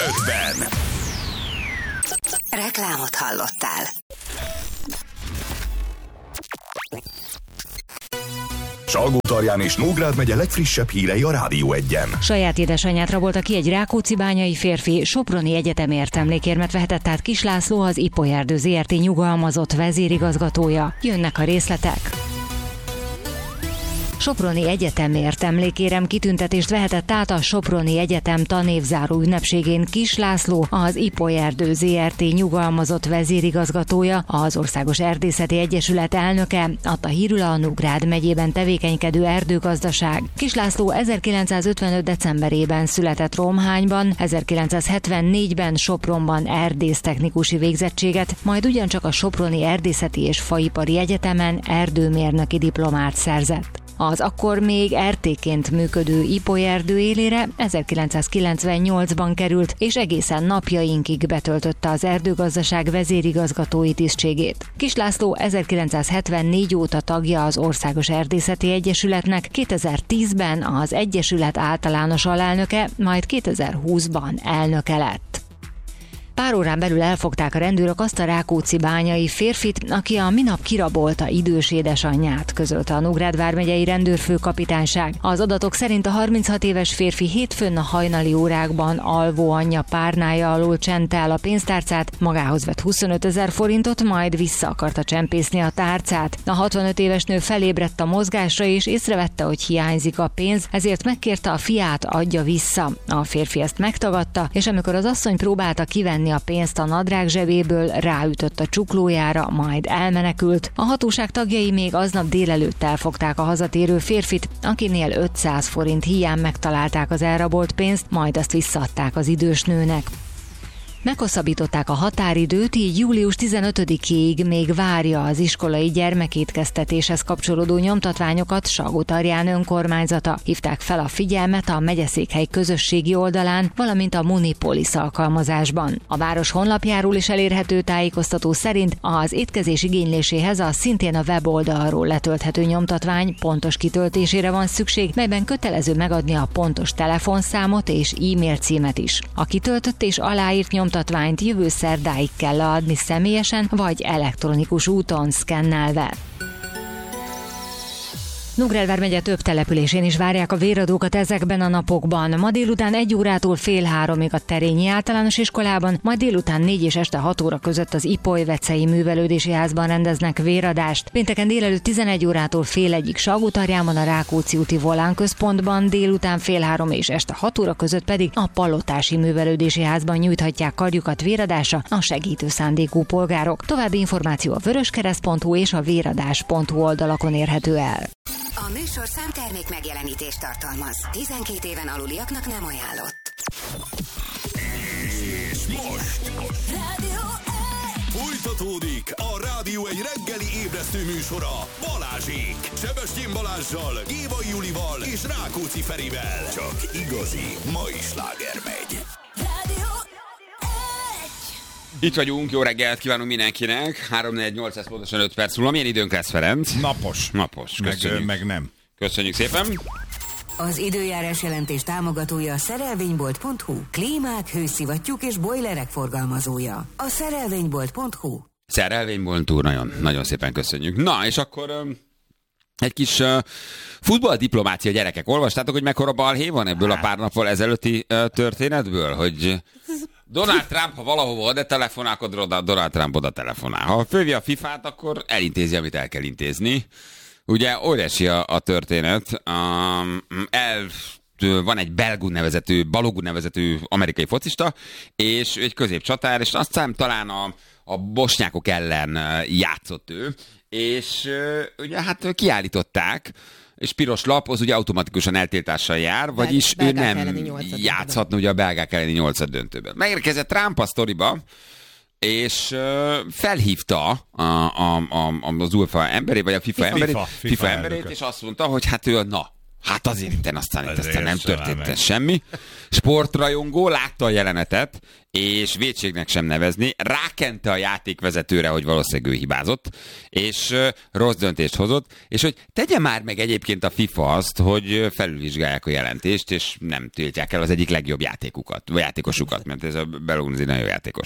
5-ben. Reklámot hallottál. Salgótarján és Nógrád megye legfrissebb hírei a Rádió 1-en. Saját édesanyját rabolta ki egy rákóczibányai férfi, soproni egyetemért emlékérmet vehetett át Kis László, az Ipolyerdő Zrt. Nyugalmazott vezérigazgatója. Jönnek a részletek. Soproni Egyetemért emlékérem kitüntetést vehetett át a Soproni Egyetem tanévzáró ünnepségén Kis László, az Ipolyerdő Zrt. Nyugalmazott vezérigazgatója, az Országos Erdészeti Egyesület elnöke, adta hírül a Nógrád megyében tevékenykedő erdőgazdaság. Kis László 1955. decemberében született Romhányban, 1974-ben Sopronban erdésztechnikusi végzettséget, majd ugyancsak a Soproni Erdészeti és Faipari Egyetemen erdőmérnöki diplomát szerzett. Az akkor még RT-ként működő Ipolyerdő élére 1998-ban került, és egészen napjainkig betöltötte az erdőgazdaság vezérigazgatói tisztségét. Kis László 1974 óta tagja az Országos Erdészeti Egyesületnek, 2010-ben az Egyesület általános alelnöke, majd 2020-ban elnöke lett. Pár órán belül elfogták a rendőrök azt a rákóczibányai férfit, aki a minap kirabolta idős édesanyját, közölte a Nógrád vármegyei rendőrfőkapitányság. Az adatok szerint a 36 éves férfi hétfőn a hajnali órákban alvó anyja párnája alól csente el a pénztárcát, magához vett 25 000 forintot, majd vissza akarta csempészni a tárcát. A 65 éves nő felébredt a mozgásra és észrevette, hogy hiányzik a pénz, ezért megkérte a fiát, adja vissza. A férfi ezt megtagadta, és amikor az asszony próbálta kivenni a pénzt a nadrág zsebéből, ráütött a csuklójára, majd elmenekült. A hatóság tagjai még aznap délelőtt elfogták a hazatérő férfit, akinél 500 forint híján megtalálták az elrabolt pénzt, majd azt visszaadták az idős nőnek. Meghosszabbították a határidőt, így július 15-ig még várja az iskolai gyermekétkeztetéshez kapcsolódó nyomtatványokat Salgótarján önkormányzata. Hívták fel a figyelmet a megyeszékhely közösségi oldalán, valamint a Munipolis alkalmazásban. A város honlapjáról is elérhető tájékoztató szerint az étkezés igényléséhez a szintén a weboldalról letölthető nyomtatvány pontos kitöltésére van szükség, melyben kötelező megadni a pontos telefonszámot és e-mail címet is. A kitöltött és aláírt nyomtatványt jövő szerdáig kell leadni személyesen vagy elektronikus úton szkennelve. Nógrád vármegye több településén is várják a véradókat ezekben a napokban. Ma délután 1 órától fél 3-ig a Terényi Általános Iskolában, majd délután 4 és este 6 óra között az Ipolyvecei Művelődési Házban rendeznek véradást. Pénteken délelőtt 11 órától fél 1-ig Salgótarjánban a Rákóczi úti Volán központban, délután fél 3 és este 6 óra között pedig a Palotási Művelődési Házban nyújthatják karjukat véradásra a segítő szándékú polgárok. További információ a vöröskereszt.hu és a véradás.hu oldalakon érhető el. A műsorszám termék megjelenítést tartalmaz. 12 éven aluliaknak nem ajánlott. És most folytatódik a Rádió egy reggeli ébresztő műsora Balázsék. Sebestyén Balázssal, Gévai Julival és Rákóczi Ferivel. Csak igazi mai sláger megy. Itt vagyunk, jó reggelt kívánunk mindenkinek. 3-4-8, pontosan 5 perc múlva. Milyen időnk lesz, Ferenc? Napos. Köszönjük. Meg nem. Köszönjük szépen. Az időjárás jelentés támogatója a szerelvénybolt.hu. Klímák, hőszivattyúk és bojlerek forgalmazója. A szerelvénybolt.hu. Szerelvénybolt úr, nagyon szépen köszönjük. Na, és akkor egy kis futballdiplomácia, gyerekek. Olvastátok, hogy mekkora balhé van ebből a pár nappal ezelőtti történetből? Hogy Donald Trump, ha valahova oda telefonál, akkor Donald Trump oda telefonál. Ha fölvi a FIFA-t, akkor elintézi, amit el kell intézni. Ugye óriási a történet. Van egy Balogun nevezetű amerikai focista, és egy középcsatár, és azt hiszem talán a bosnyákok ellen játszott ő, és ugye hát kiállították, és piros lap, az ugye automatikusan eltiltással jár, vagyis ő nem játszhatna ugye a belgák elleni 8. döntőben. Megérkezett Trump a sztoriba, és felhívta az UEFA emberét, vagy a FIFA emberét, és azt mondta, hogy hát ő Hát azért itt aztán nem történt semmi. Sportrajongó látta a jelenetet, és vétségnek sem nevezni, rákente a játékvezetőre, hogy valószínűleg ő hibázott, és rossz döntést hozott, és hogy tegye már meg egyébként a FIFA azt, hogy felülvizsgálják a jelentést, és nem tiltják el az egyik legjobb játékosukat, mert ez a Belunzi nagyon játékos.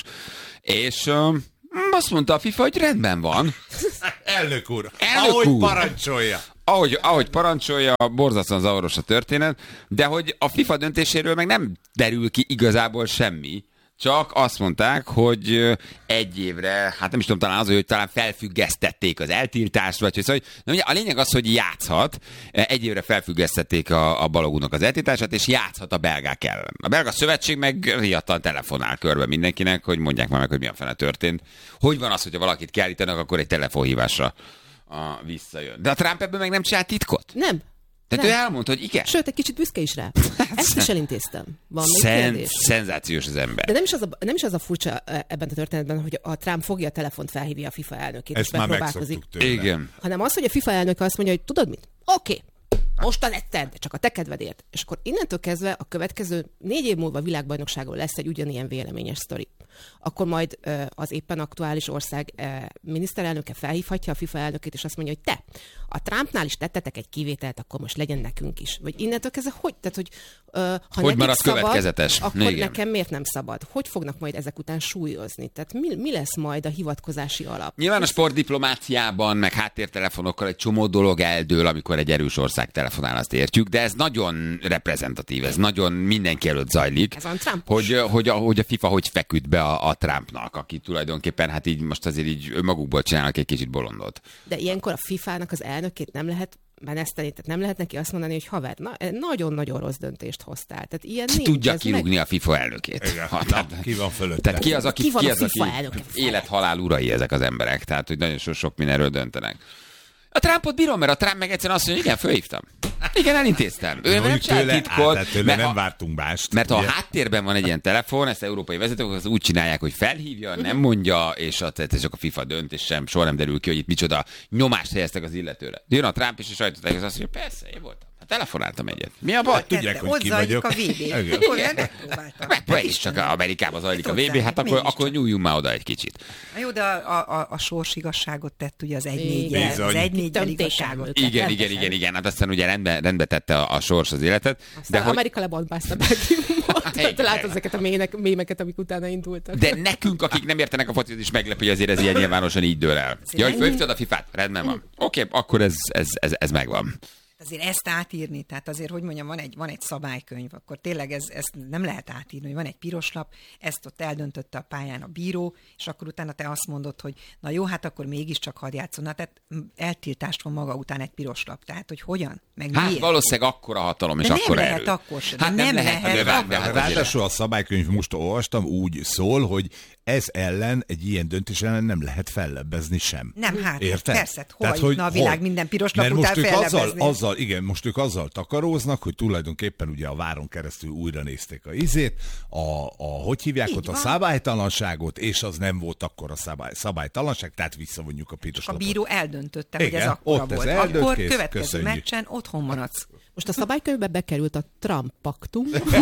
És azt mondta a FIFA, hogy rendben van. Elnök úr, ahogy parancsolja. Ahogy parancsolja, borzasztóan zavaros a történet, de hogy a FIFA döntéséről meg nem derül ki igazából semmi, csak azt mondták, hogy egy évre, hát nem is tudom, talán az, hogy talán felfüggesztették az eltiltást, vagy hogy szóval, ugye a lényeg az, hogy játszhat, egy évre felfüggesztették a Balogúnak az eltiltását, és játszhat a belgák ellen. A belga szövetség meg riadtan telefonál körbe mindenkinek, hogy mondják már meg, hogy mi a fene történt. Hogy van az, hogyha valakit kiállítanak, akkor egy telefonhívásra visszajön. De a Trump ebből meg nem csinált titkot? Nem. Tehát ő elmondta, hogy igen. Sőt, egy kicsit büszke is rá. Ezt is elintéztem. Van még kérdés? Szenzációs az ember. De nem is az a furcsa ebben a történetben, hogy a Trump fogja a telefont, felhívja a FIFA elnökét, ezt és már megpróbálkozik. Igen. Hanem az, hogy a FIFA elnök azt mondja, hogy tudod mit? Oké. Mostan egyszer, de csak a te kedvedért. És akkor innentől kezdve a következő 4 év múlva világbajnokságon lesz egy ugyanilyen véleményes sztori. Akkor majd az éppen aktuális ország miniszterelnöke felhívhatja a FIFA elnökét, és azt mondja, hogy te, a Trumpnál is tettetek egy kivételt, akkor most legyen nekünk is. Vagy innentől kezdve, hogy? Tehát, hogy ha hogy marad szabad, következetes? Akkor igen. Nekem miért nem szabad? Hogy fognak majd ezek után súlyozni? Tehát mi lesz majd a hivatkozási alap? Nyilván a sportdiplomáciában, meg háttértelefonokkal egy csomó dolog eldől, amikor egy erős ország telefonál, azt értjük, de ez nagyon reprezentatív, ez nagyon mindenki előtt zajlik. Ez olyan Trumpos. Hogy a FIFA hogy feküdt be a Trumpnak, aki tulajdonképpen hát így most azért így magukból csinálnak egy kicsit bolondot. De ilyenkor a FIFA-nak az elnökét nem lehet meneszteni, tehát nem lehet neki azt mondani, hogy haver, nagyon-nagyon rossz döntést hoztál. Tehát ilyen nincs. Tudja kirúgni a FIFA elnökét. Ki van fölötte? Tehát ki az, aki elnöke? élet-halál urai ezek az emberek. Tehát, hogy nagyon sok mindenről döntenek. A Trumpot bírom, mert a Trump meg egyszerűen azt mondja, hogy igen, fölhívtam. Igen, elintéztem. Ő nem csinált titkot. Nem vártunk mást. Mert ha a háttérben van egy ilyen telefon, ezt európai vezetők az úgy csinálják, hogy felhívja, nem mondja, és csak a FIFA dönt, és soha nem derül ki, hogy itt micsoda nyomást helyeztek az illetőre. Jön a Trump és a sajtótájékoztatón azt mondja, persze, én voltam. Telefonáltam egyet. Mi a baj? Tudják, hogy ki vagyok. A VB. Meg is csak Amerikában zajlik a VB, hát akkor nyúljunk már oda egy kicsit. Jó, de a sorsigazságot tett ugye az 1-4-jel. Az 1-4-jel igazságot. Igen. Hát aztán ugye rendbe tette a sors az életet. Aztán de Amerika lebombázta Belgiumot. Látod ezeket a mémeket, amik utána indultak. De nekünk, akik nem értenek a focihoz, is meglepő, hogy azért ez ilyen nyilvánosan így dől el. Ja, hogy fölhívtad a FIFA-t? Rendben van. Oké, akkor ez megvan. Azért ezt átírni, tehát azért, hogy mondjam, van egy szabálykönyv, akkor tényleg ezt nem lehet átírni, hogy van egy piros lap, ezt ott eldöntötte a pályán a bíró, és akkor utána te azt mondod, hogy na jó, hát akkor mégiscsak hadd játszon. Na, tehát eltiltást van maga után egy piros lap. Tehát, hogy hogyan? Meg hát miért? Valószínűleg akkora hatalom, és de akkora nem erő. lehet akkor sem. Hát nem lehet. De ráadásul a szabálykönyv, most olvastam, úgy szól, hogy ez ellen, egy ilyen döntés ellen nem lehet fellebbezni sem. Nem, hát érted? Persze, hol jutna a világ minden piros lap után fellebbezni? Most ők azzal takaróznak, hogy tulajdonképpen ugye a váron keresztül újra nézték a izét, hogy hívják ott, a szabálytalanságot, és az nem volt akkor a szabálytalanság, tehát visszavonjuk a piros lapot. A bíró eldöntötte, igen, hogy ez akkora volt. Eldönt, akkor következő meccsen otthon maradsz. Most a szabálykönyvbe bekerült a Trump paktum.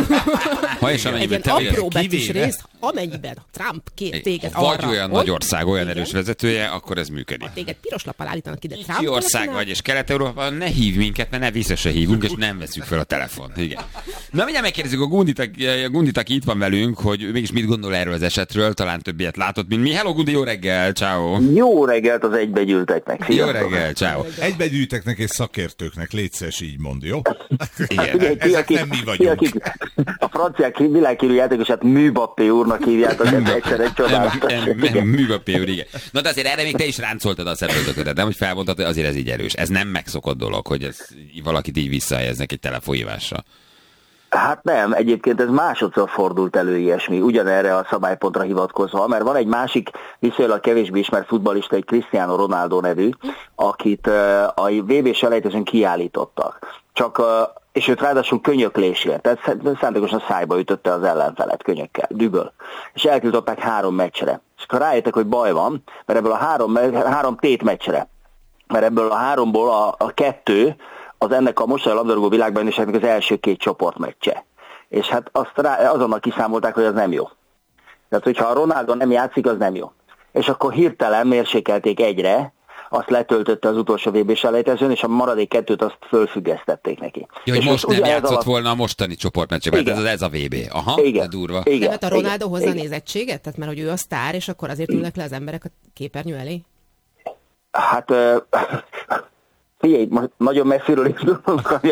Egy ilyen apró betűs rész, amennyiben a Trump kér téged arra. Vagy olyan nagy ország, olyan erős vezetője, akkor ez működik. Téged piros lappal állítanak ide. Kicsi ország vagy, és Kelet-Európában ne hívj minket, mert ne vissza se hívunk, és nem veszük fel a telefont. Igen. Na, mindjárt megkérdezzük a Gundit, aki itt van velünk, hogy ő mégis mit gondol erről az esetről, talán több ilyet látott, mint mi. Hello, Gundi, jó reggel, ciao. Jó reggelt az egybegyűlteknek. Jó reggel, ciao. Egybegyűjteknek és szakértőknek, légy szíves, így mond, jó? Igen. Ezek nem mi vagyunk. A franciák világhírű játékosát Mbappé úrnak hívjátok, ez egyszer egy csodálatos. Mbappé úr, igen. Na de azért erre még te is ráncoltad a szemöldöködet, nem? Hogy felmondtad, hogy azért ez így erős. Ez nem megszokott dolog, hogy ez valakit így visszahelyeznek egy telefonhívásra. Hát nem, egyébként ez másodszor fordult elő ilyesmi, ugyanerre a szabálypontra hivatkozva, mert van egy másik viszonylag kevésbé ismert futballista, egy Cristiano Ronaldo nevű, akit a VB selejtezőn kiállítottak. És őt ráadásul könyöklésért, tehát szándékosan szájba ütötte az ellenfelet könyökkel, düböl. És eltiltották 3 meccsre. És akkor rájöttek, hogy baj van, mert ebből a 3 tét meccsre, mert ebből a 3-ból a 2 az ennek a mostani labdarúgó világbajnokságnak az első 2 csoportmeccse. És hát azonnal kiszámolták, hogy az nem jó. Tehát, hogyha a Ronaldo nem játszik, az nem jó. És akkor hirtelen mérsékelték 1-re, azt letöltötte az utolsó VB-s elejtezőn, és a maradék 2-t azt fölfüggesztették neki. Ja, hogy most nem játszott volna a mostani csoportmeccsekben, ez a VB. Aha, igen. Durva. Igen. Mert a Ronaldo hozza nézettséget? Tehát mert hogy ő a sztár, és akkor azért ülnek le az emberek a képernyő elé? Hát... Figyelj, most nagyon messziről is tudunk,